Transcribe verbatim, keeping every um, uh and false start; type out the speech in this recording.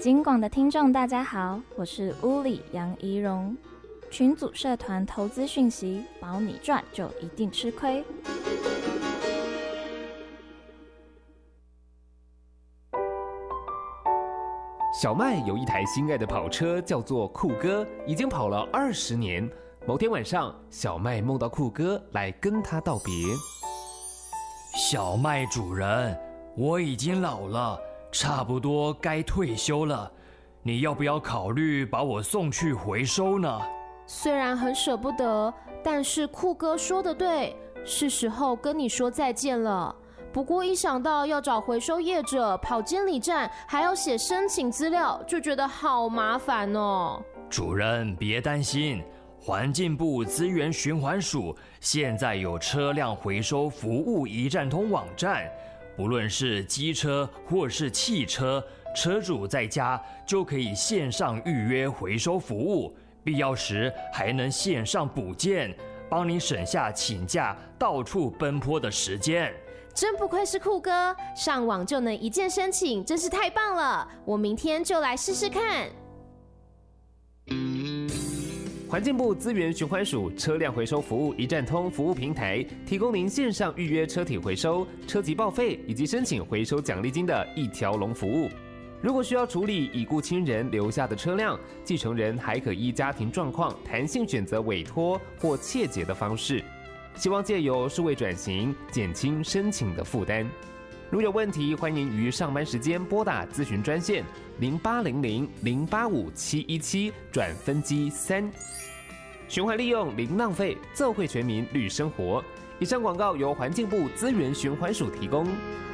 警广的听众大家好，我是屋里杨怡蓉。群组社团投资讯息，保你赚就一定吃亏。 小麦有一台心爱的跑车，叫做酷哥，已经跑了二十年。某天晚上，小麦梦到酷哥来跟他道别。 小麦主人，我已经老了，差不多该退休了，你要不要考虑把我送去回收呢？ 虽然很舍不得，但是酷哥说的对，是时候跟你说再见了。不过一想到要找回收业者、跑监理站，还要写申请资料，就觉得好麻烦哦。 主人别担心，环境部资源循环署现在有车辆回收服务一站通网站，不论是机车或是汽车，车主在家就可以线上预约回收服务，必要时还能线上补件，帮你省下请假到处奔波的时间。 真不愧是酷哥，上网就能一键申请，真是太棒了！我明天就来试试看。 环境部资源循环署车辆回收服务一站通服务平台，提供您线上预约车体回收、车籍报废以及申请回收奖励金的一条龙服务。如果需要处理已故亲人留下的车辆，继承人还可依家庭状况弹性选择委托或切结的方式。希望借由数位转型，减轻申请的负担。如有问题，欢迎于上班时间拨打咨询专线零八零零零八五七一七转分机三。循环利用零浪费，奏会全民绿生活。以上广告由环境部资源循环署提供。